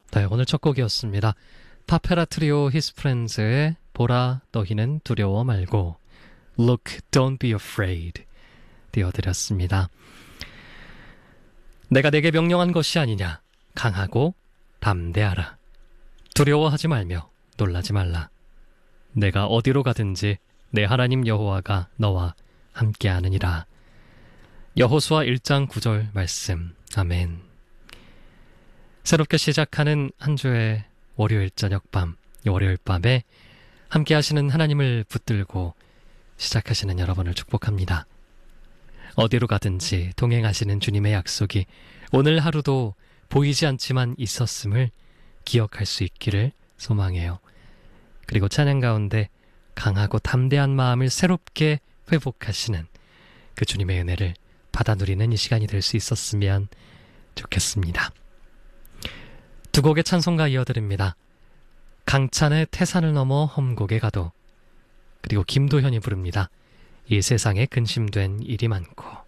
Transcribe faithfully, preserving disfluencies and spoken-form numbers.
네, 오늘 첫 곡이었습니다. 파페라 트리오 히스 프렌즈의 보라 너희는 두려워 말고 Look, don't be afraid 띄워드렸습니다. 내가 내게 명령한 것이 아니냐. 강하고 담대하라. 두려워하지 말며 놀라지 말라. 내가 어디로 가든지 내 하나님 여호와가 너와 함께하느니라. 여호수아 일 장 구 절 말씀. 아멘. 새롭게 시작하는 한 주의 월요일 저녁 밤, 월요일 밤에 함께 하시는 하나님을 붙들고 시작하시는 여러분을 축복합니다. 어디로 가든지 동행하시는 주님의 약속이 오늘 하루도 보이지 않지만 있었음을 기억할 수 있기를 소망해요. 그리고 찬양 가운데 강하고 담대한 마음을 새롭게 회복하시는 그 주님의 은혜를 받아 누리는 이 시간이 될 수 있었으면 좋겠습니다. 두 곡의 찬송가 이어드립니다. 강찬의 태산을 넘어 험곡에 가도, 그리고 김도현이 부릅니다. 이 세상에 근심된 일이 많고.